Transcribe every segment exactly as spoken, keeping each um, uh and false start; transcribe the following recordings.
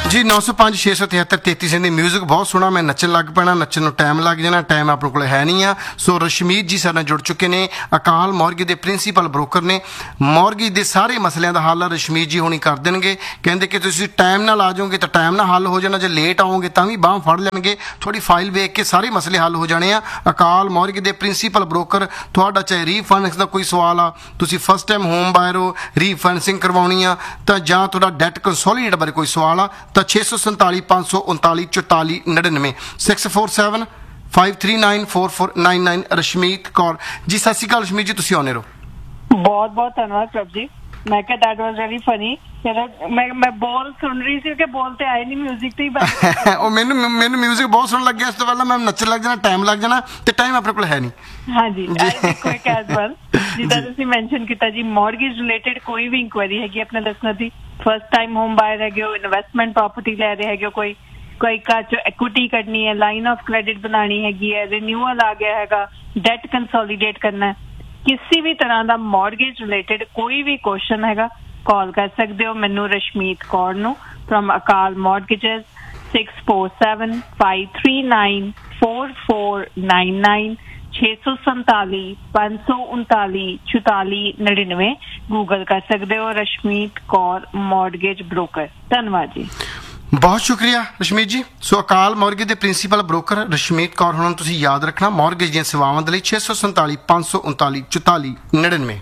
जी नौ सौ पाँच छे सौ तिहत्तर तेती सौ की म्यूजिक बहुत सोहना। मैं नचन लग पैना, नचन में टाइम लग जाना, टाइम अपने को है नहीं आ। सो रशमीत जी सारे जुड़ चुके हैं, अकाल मॉर्गेज के प्रिंसीपल ब्रोकर ने। मॉर्गेज के सारे मसलों का हल रशमीत जी होनी कर देंगे। कहते कि तुम टाइम नाल आ जाओगे तो टाइम नाल हल हो जाना, जो लेट आओगे तो भी बांह फड़ लेंगे, थोड़ी फाइल वेख के सारे मसले हल हो जाने। अकाल मॉर्गेज के प्रिंसीपल ब्रोकर, थोड़ा चाहे रीफंड का कोई सवाल आ, तुम फस्ट टाइम होम बायर हो, रीफाइनेंसिंग करवानी आ तो जां तुहाडा डैट कंसोलीडेट बारे कोई सवाल आ तो छे सौ संताली पाँच सौ उनताली चौताली नड़िनवे six four seven five three nine four four nine nine. रशमीत Kaur ji, सत श्री अकाल रशमीत जी, तुसीं आउने रहो। बहुत बहुत धन्यवाद प्रभ जी। मैं क्या दैट वाज वेरी फनी। मैं मैं बोल सुन रही थी कि बोलते आए नहीं म्यूजिक ਤੇ ਹੀ ਉਹ ਮੈਨੂੰ ਮੈਨੂੰ म्यूजिक बहुत ਸੁਣ ਲੱਗਿਆ। ਇਸ ਤੋਂ ਪਹਿਲਾਂ ਮੈਂ ਨੱਚਣ ਲੱਗ ਜਾਣਾ, ਟਾਈਮ ਲੱਗ ਜਾਣਾ ਤੇ ਟਾਈਮ ਆਪਣੇ ਕੋਲ ਹੈ ਨਹੀਂ। ਹਾਂਜੀ ਕੋਈ ਕੈਜ਼ੁਅਲ ਜਿੱਦਾਂ ਤੁਸੀਂ ਮੈਂਸ਼ਨ ਕੀਤਾ ਜੀ, ਮੌਰਗੇਜ ਰਿਲੇਟਡ ਕੋਈ ਵੀ ਇਨਕੁਆਇਰੀ ਹੈਗੀ ਆਪਣੇ ਦੱਸਣਾ ਦੀ, ਫਸਟ ਟਾਈਮ ਹੋਮ ਬਾਇਰ ਹੈਗੇ ਹੋ, ਇਨਵੈਸਟਮੈਂਟ ਪ੍ਰਾਪਰਟੀ ਲੈ ਰਹੇ ਹੈਗੇ ਹੋ, ਕੋਈ ਕੋਈ ਘਰ ਚ ਇਕੁਇਟੀ ਕੱਢਣੀ ਹੈ, ਲਾਈਨ ਆਫ ਕ੍ਰੈਡਿਟ ਬਣਾਉਣੀ ਹੈਗੀ ਹੈ, ਰਿਨਿਊਅਲ ਆ ਗਿਆ ਹੈਗਾ, ਡੈਟ ਕੰਸੋਲੀਡੇਟ ਕਰਨਾ ਹੈ, ਕਿਸੇ ਵੀ ਤਰ੍ਹਾਂ ਦਾ ਮੌਰਗੇਜ ਰਿਲੇਟਡ ਕੋਈ ਵੀ ਕੁਐਸਚਨ ਹੈਗਾ ਕਾਲ ਕਰ ਸਕਦੇ ਹੋ ਮੈਨੂੰ ਰਸ਼ਮੀਤ ਕੌਰ ਨੂੰ ਫਰਮ ਅਕਾਲ ਮੌਰਗੇजेस six four seven five three nine four four nine nine छे सौ संताली पाँच सौ उनताली चौताली नड़िनवे। गूगल कर सकते हो रशमीत कौर मॉर्गेज ब्रोकर। धन्यवाद जी, बहुत शुक्रिया रशमीत जी। सो अकाल मॉर्गेज के प्रिंसीपल ब्रोकर रशमीत कौर होना तुसीं याद रखना, मॉर्गेज दी सेवावां दे लई छे सौ संताली पाँच सौ उनताली चौताली नड़िनवे।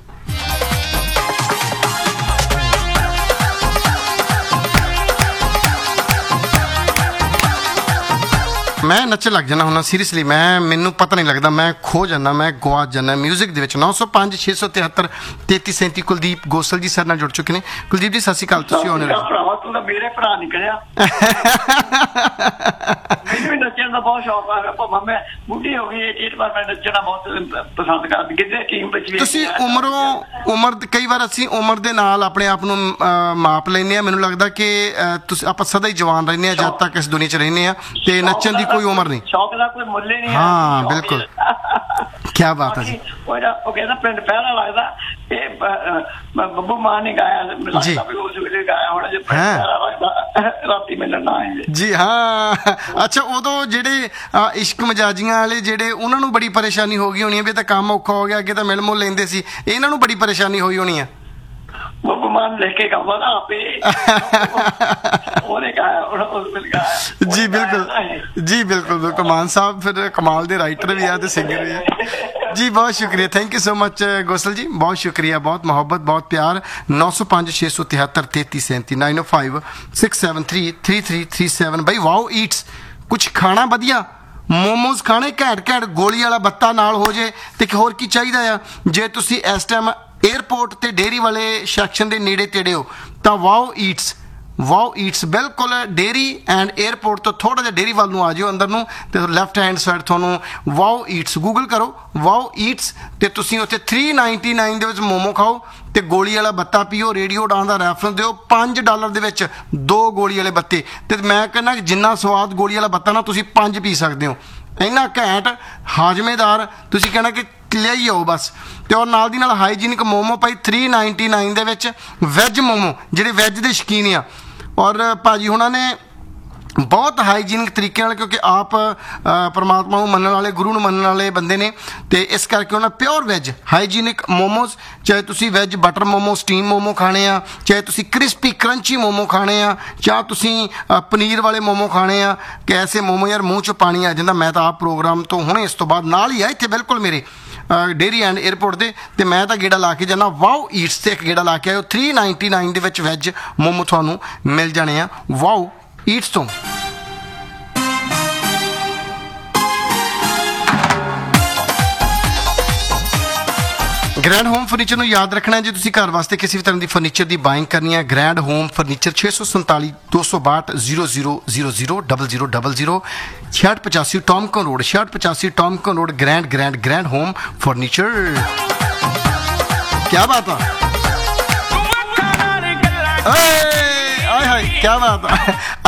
मैं नचन लग जाना हूँ सीरीयसली, मैं मैनू पता नहीं लगता, मैं खो जाना, मैं गवाच जाना म्यूजिक दे विच। नौ सौ पाँच छे सौ तिहत्तर तेती सैंती। कुलदीप गोसल जी सर नाल जुड़ चुके हैं। कुलदीप जी सत श्री अकाल, तुसीं आने मेरे भरा निकलिया मैनू भी नचन का बहुत शौक है, भावें मैं बुढ़ी हो गई एट बार मैं नचना बहुत पसंद करदी। गिद्दे टीम विच भी तुसीं उमरों उमर कई बार असीं उमर दे नाल अपने आप नूं माप लैंदे आ। मैनूं लगदा कि तुसीं आपां सदा ही जवान रहिंदे आ जद तक इस दुनिया च रहिंदे आ ते नचन दी कोई उम्र नहीं, शौक का कोई मुल्ल ही नहीं। हाँ बिल्कुल, क्या बात है जी। वो कहता पिंड पहला लगदा ये बब्बू मां ने गाया जी, उस वेले गाया होना जो पहला लगदा राती मिलन ना आए जी। हाँ अच्छा, उदों जेडे इश्क मजाजियां वाले जेडे उन्हां नूं बड़ी परेशानी हो गई होनी है भी तां काम औखा हो गया, अगे तां मिल मुल लैंदे सी, इन्हां नूं बड़ी परेशानी होई होनी है। बब्बू मान लेके गावा ना आपे ओने गाया और उस वेले गाया जी बिल्कुल जी बिल्कुल बिल्कुल। मान साहब फिर कमाल दे राइटर भी है ते सिंगर भी है जी। बहुत शुक्रिया, thank you so much Gosal जी, बहुत शुक्रिया, बहुत मोहब्बत, बहुत प्यार। नौ सौ पाँच छे सौ तिहत्तर तेती सैंती नाइन ओ five six seven three three three three seven. भाई वाओ ईट्स, कुछ खाना वधिया मोमोज खाने घैंट घैंट गोली वाला बत्ता नाल हो जे ते होर की चाहिदा आ। जे तुसी इस टाइम एयरपोर्ट ते डेयरी वाले सैक्शन के नेड़े तेड़े हो तो वाओ ईट्स वाओ ईट्स बिल्कुल डेयरी एंड एयरपोर्ट तो थोड़ा जिहा डेयरी वाल नूं आ जाओ अंदर नूं ते लैफ्ट हैंड साइड तुहानूं वाओ ईट्स गूगल करो वाओ ईट्स ते तुसीं उत्थे थ्री नाइनटी नाइन दे विच मोमो खाओ ते गोली वाला बत्ता पीओ। रेडियो डां दा रैफरेंस दिओ, पाँच डॉलर दे विच दो गोली वाले बत्ते ते मैं कहना जिन्ना स्वाद गोली वाला बत्ता ना तुसीं पंज पी सकदे हो, इन्ना घैंट हाजमेदार। तुसीं कहना कि लियाई आओ बस। ते और नाल दी नाल हाईजीनिक मोमो भाई थ्री नाइनटी नाइन दे विच वैज मोमो जिहड़े वैज दे शकीन आ। और भाजी हुणां ने बहुत हाईजीनिक तरीके नाल, क्योंकि आप परमात्मा नूं मनण वाले गुरु नूं मनण वाले बंदे ने ते इस करके उन्हें प्योर वैज हाईजीनिक मोमोज, चाहे तुसी वैज बटर मोमो स्टीम मोमो खाने आ, चाहे तुसी क्रिस्पी क्रंची मोमो खाने आ, चाहे तुसी पनीर वाले मोमो खाने आ, कि ऐसे मोमो यार मूँह च पानी आ जांदा। मैं तो आप प्रोग्राम तो हुणे इस तो बाद नाल ही आ इत्थे बिल्कुल मेरे डेयरी एंड एयरपोर्ट दे ते मैं तो गेड़ा ला के जाना वाओ ईट्स ते एक गेड़ा ला के आयो। थ्री नाइनटी नाइन दे विच वैज मोमो तुहानूं मिल जाने आ वाओ ईट्स तो। ग्रैंड होम फर्नीचर नूं याद रखना है, जो तुसीं घर वास्ते किसी भी तरह की फर्नीचर की बाइंग करनी है, ग्रैंड होम फर्नीचर छे सौ संताली दो सौ बाहठ zero zero zero zero double zero double zero छियाठ पचासी टॉमकन रोड छियाठ पचासी टॉमकन road grand grand grand home furniture. क्या बात है, हाय हाय क्या बात है।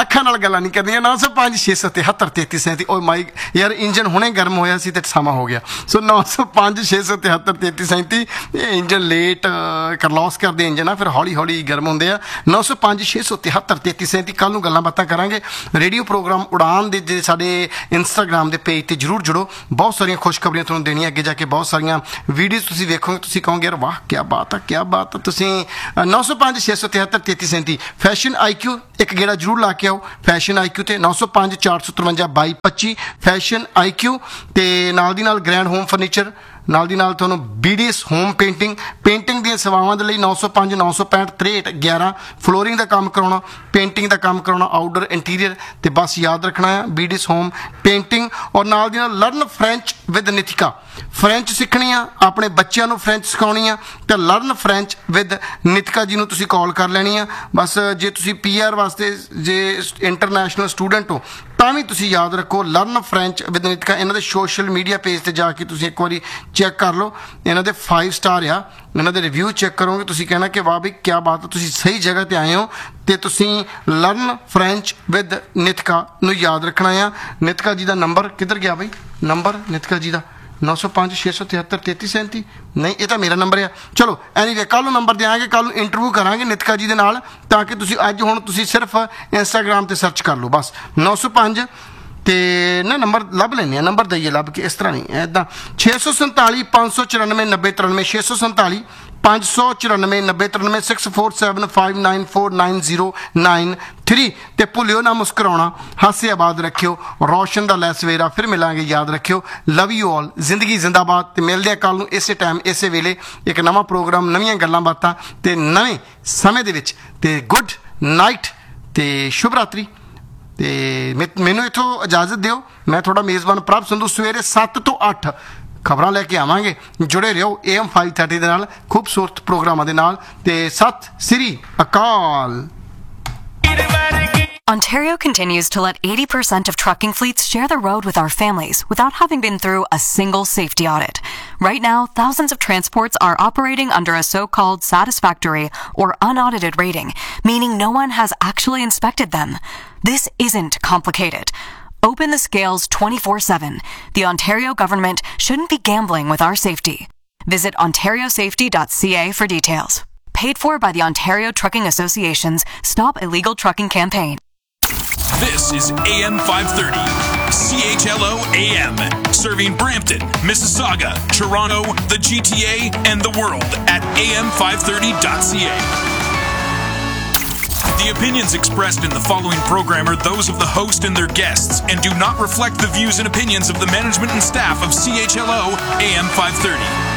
ਅੱਖਾਂ ਨਾਲ ਗੱਲਾਂ ਨਹੀਂ ਕਰਨੀਆਂ। ਨੌ ਸੌ ਪੰਜ ਛੇ ਸੌ ਤਿਹੱਤਰ ਤੇਤੀ ਸੈਂਤੀ ਓ ਮਾਈ ਯਾਰ ਇੰਜਨ ਹੁਣੇ ਗਰਮ ਹੋਇਆ ਸੀ ਤੇ ਸਮਾਂ ਹੋ ਗਿਆ। ਸੋ ਨੌ ਸੌ ਪੰਜ ਛੇ ਸੌ ਤਿਹੱਤਰ ਤੇਤੀ ਸੈਂਤੀ ਇਹ ਇੰਜਨ ਲੇਟ ਕਰਲੋਸ ਕਰਦੇ ਇੰਜਨ ਆ, ਫਿਰ ਹੌਲੀ ਹੌਲੀ ਗਰਮ ਹੁੰਦੇ ਆ। ਨੌ ਸੌ ਪੰਜ ਛੇ ਸੌ ਤਿਹੱਤਰ ਤੇਤੀ ਸੈਂਤੀ ਕੱਲ੍ਹ ਨੂੰ ਗੱਲਾਂ ਬਾਤਾਂ ਕਰਾਂਗੇ। ਰੇਡੀਓ ਪ੍ਰੋਗਰਾਮ ਉਡਾਨ ਦੇ ਜੇ ਸਾਡੇ ਇੰਸਟਾਗ੍ਰਾਮ ਦੇ ਪੇਜ ਤੇ ਜ਼ਰੂਰ ਜੁੜੋ। ਬਹੁਤ ਸਾਰੀਆਂ ਖੁਸ਼ਖਬਰੀਆਂ ਤੁਹਾਨੂੰ ਦੇਣੀਆਂ ਅੱਗੇ ਜਾ ਕੇ, ਬਹੁਤ ਸਾਰੀਆਂ ਵੀਡੀਓਜ਼ ਤੁਸੀਂ ਵੇਖੋਗੇ, ਤੁਸੀਂ ਕਹੋਗੇ ਯਾਰ ਵਾਹ ਕਿਆ ਬਾਤ ਆ ਕਿਆ ਬਾਤ ਆ। ਤੁਸੀਂ ਨੌ ਸੌ ਪੰਜ ਛੇ ਸੌ ਤਿਹੱਤਰ ਤੇਤੀ ਸੈਂਤੀ ਫੈਸ਼ਨ ਆਈ ਕਿਊ ਇੱਕ ਗੇੜਾ ਜ਼ਰੂਰ ਲਾ ਕੇ ਆਓ ਫੈਸ਼ਨ ਆਈ ਕਿਊ ਤੇ ਨੌ ਸੌ ਪੰਜ ਚਾਰ ਸੌ ਤਰਵੰਜਾ ਬਾਈ ਪੱਚੀ ਫੈਸ਼ਨ ਆਈ ਕਿਊ ਤੇ ਨਾਲ ਦੀ ਨਾਲ ਗ੍ਰੈਂਡ ਹੋਮ ਫਰਨੀਚਰ, ਨਾਲ ਦੀ ਨਾਲ ਤੁਹਾਨੂੰ B D S home painting painting ਦੀਆਂ ਸੇਵਾਵਾਂ ਦੇ ਲਈ ਨੌ ਸੌ ਪੰਜ ਨੌ ਸੌ ਪੈਂਹਠ ਤਰੇਹਠ ਗਿਆਰਾਂ ਫਲੋਰਿੰਗ ਦਾ ਕੰਮ ਕਰਾਉਣਾ, ਪੇਂਟਿੰਗ ਦਾ ਕੰਮ ਕਰਾਉਣਾ, ਆਊਟਡੋਰ ਇੰਟੀਰੀਅਰ ਤੇ ਬਸ ਯਾਦ ਰੱਖਣਾ ਹੈ B D S home painting. ਔਰ ਨਾਲ ਦੀ ਨਾਲ learn French with Nitika, French ਸਿੱਖਣੀ ਆ, ਆਪਣੇ ਬੱਚਿਆਂ ਨੂੰ ਫ੍ਰੈਂਚ ਸਿਖਾਉਣੀ ਆ ਤੇ ਲਰਨ ਫ੍ਰੈਂਚ ਵਿਦ ਨਿਤਿਕਾ ਜੀ ਨੂੰ ਤੁਸੀਂ ਕਾਲ ਕਰ ਲੈਣੀ ਆ। ਬਸ ਜੇ ਤੁਸੀਂ ਪੀ ਆਰ ਵਾਸਤੇ ਜੇ ਇੰਟਰਨੈਸ਼ਨਲ ਸਟੂਡੈਂਟ ਹੋ ਤਾਂ ਵੀ ਤੁਸੀਂ ਯਾਦ ਰੱਖੋ ਲਰਨ ਫ੍ਰੈਂਚ ਵਿਦ ਨਿਤਿਕਾ। ਇਹਨਾਂ ਦੇ ਸੋਸ਼ਲ ਮੀਡੀਆ ਪੇਜ ਤੇ ਜਾ ਕੇ ਤੁਸੀਂ ਇੱਕ ਵਾਰੀ ਚੈੱਕ ਕਰ ਲਓ, ਇਹਨਾਂ ਦੇ ਫਾਈਵ ਸਟਾਰ ਆ, ਇਹਨਾਂ ਦੇ ਰਿਵਿਊ ਚੈੱਕ ਕਰੋਗੇ ਤੁਸੀਂ ਕਹਿਣਾ ਕਿ ਵਾਹ ਵੀ ਕਿਆ ਬਾਤ ਹੈ, ਤੁਸੀਂ ਸਹੀ ਜਗ੍ਹਾ ਤੇ ਆਏ ਹੋ। ਤੇ ਤੁਸੀਂ ਲਰਨ ਫ੍ਰੈਂਚ ਵਿਦ ਨਿਤਿਕਾ ਨੂੰ ਯਾਦ ਰੱਖਣਾ ਆ। ਨਿਤਿਕਾ ਜੀ ਦਾ ਨੰਬਰ ਕਿੱਧਰ ਗਿਆ ਬਈ? ਨੰਬਰ ਨਿਤਿਕਾ ਜੀ ਦਾ ਨੌ ਸੌ ਪੰਜ ਛੇ ਸੌ ਤਿਹੱਤਰ ਤੇਤੀ ਸੈਂਤੀ ਨਹੀਂ, ਇਹ ਤਾਂ ਮੇਰਾ ਨੰਬਰ ਆ। ਚਲੋ ਐਨੀਵੇ ਕੱਲ੍ਹ ਨੂੰ ਨੰਬਰ ਦਿਆਂਗੇ, ਕੱਲ੍ਹ ਨੂੰ ਇੰਟਰਵਿਊ ਕਰਾਂਗੇ ਨਿਤਿਕਾ ਜੀ ਦੇ ਨਾਲ, ਤਾਂ ਕਿ ਤੁਸੀਂ ਅੱਜ ਹੁਣ ਤੁਸੀਂ ਸਿਰਫ ਇੰਸਟਾਗ੍ਰਾਮ ਤੇ ਸਰਚ ਕਰ ਲਓ ਬਸ ਨੌ ਸੌ ਪੰਜ ਤੇ ਨਾ ਨੰਬਰ ਲੱਭ ਲੈਂਦੇ ਆ, ਨੰਬਰ ਦਈਏ ਲੱਭ ਕੇ, ਇਸ ਤਰ੍ਹਾਂ ਨਹੀਂ ਇੱਦਾਂ ਛੇ ਸੌ ਸੰਤਾਲੀ ਪੰਜ ਸੌ ਚੁਰਾਨਵੇਂ ਨੱਬੇ ਤਰਾਨਵੇਂ ਛੇ ਸੌ ਸੰਤਾਲੀ ਪੰਜ ਸੌ ਚੁਰਾਨਵੇਂ ਨੱਬੇ ਤਰਾਨਵੇਂ six four seven five nine four nine zero nine three. ਤੇ ਭੁੱਲਿਓ ਨਾ ਮੁਸਕਰਾਉਣਾ, ਹਾਸੇ ਆਬਾਦ ਰੱਖਿਓ, ਰੌਸ਼ਨ ਦਾ ਲੈ ਸਵੇਰਾ। ਫਿਰ ਮਿਲਾਂਗੇ, ਯਾਦ ਰੱਖਿਓ, ਲਵ ਯੂ ਆਲ, ਜ਼ਿੰਦਗੀ ਜ਼ਿੰਦਾਬਾਦ। ਤੇ ਮਿਲਦੇ ਆ ਕੱਲ੍ਹ ਨੂੰ ਇਸੇ ਟਾਈਮ ਇਸੇ ਵੇਲੇ ਇੱਕ ਨਵਾਂ ਪ੍ਰੋਗਰਾਮ, ਨਵੀਆਂ ਗੱਲਾਂ ਬਾਤਾਂ ਤੇ ਨਵੇਂ ਸਮੇਂ ਦੇ ਵਿੱਚ। ਤੇ ਗੁੱਡ ਨਾਈਟ ਤੇ ਸ਼ੁਭ ਰਾਤਰੀ। ਤੇ ਮੈਨੂੰ ਇੱਥੋਂ ਇਜਾਜ਼ਤ ਦਿਓ, ਮੈਂ ਤੁਹਾਡਾ ਮੇਜ਼ਬਾਨ ਪ੍ਰਭ ਸੰਧੂ। ਸਵੇਰੇ ਸੱਤ ਤੋਂ ਅੱਠ ਖਬਰਾਂ ਲੈ ਕੇ ਆਵਾਂਗੇ, ਜੁੜੇ ਰਹੋ ਏ ਐਮ ਫਾਈਵ ਥਰਟੀ ਦੇ ਨਾਲ, ਖੂਬਸੂਰਤ ਪ੍ਰੋਗਰਾਮਾਂ ਦੇ ਨਾਲ। ਤੇ ਸਤਿ ਸ੍ਰੀ ਅਕਾਲ। Ontario continues to let eighty percent of trucking fleets share the road with our families without having been through a single safety audit. Right now, thousands of transports are operating under a so-called satisfactory or unaudited rating, meaning no one has actually inspected them. This isn't complicated. Open the scales twenty-four seven. The Ontario government shouldn't be gambling with our safety. Visit ontario safety dot c a for details. Paid for by the Ontario Trucking Association's Stop Illegal Trucking campaign. This is A M five thirty, C H L O A M, serving Brampton, Mississauga, Toronto, the G T A, and the world at A M five thirty dot c a. The opinions expressed in the following program are those of the host and their guests and do not reflect the views and opinions of the management and staff of C H L O A M five thirty.